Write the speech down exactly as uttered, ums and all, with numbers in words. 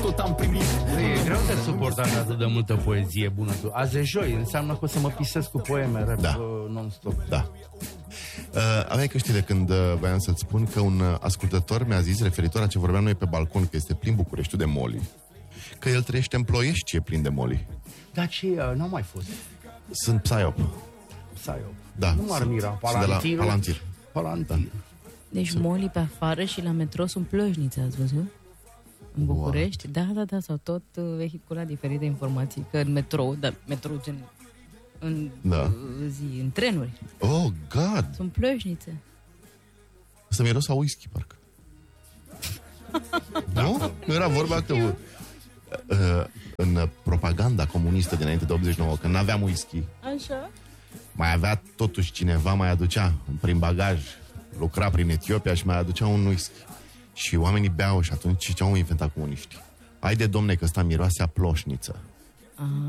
tot am primit. E greu de suportat atât de multă poezie bună. Azi e joi, înseamnă că o să mă pisesc cu poeme rap Da. non-stop. Da. Uh, aveai câștile când uh, voiam să-ți spun că un uh, ascultător mi-a zis, referitor la ce vorbeam noi pe balcon, că este plin Bucureștiul de moli, că el trăiește în Ploiești ce e plin de moli. Dar ce, uh, n-au mai fost. Sunt Psyop. Psyop. Da. Nu m-ar mira. Sunt de la Palantir. Palantir. Palantir. Da. Deci molii pe afară și la metro sunt plojnițe, ați văzut? În București? Da, da, da, s-au tot uh, vehiculat diferite informații. Că în metrou, da, metrou gen... În Da. uh, zi, în trenuri. Oh, God! Sunt plojnițe. Să miros a whisky, parcă. Nu? Nu era vorba că uh, în propaganda comunistă dinainte de optzeci și nouă, când n-aveam whisky, Așa? mai avea totuși cineva, mai aducea prin bagaj, lucra prin Etiopia și mai aducea un whisky. Și oamenii beau și atunci ce au inventat comuniștii? Haide, domne, că ăsta miroase a ploșniță. Aha.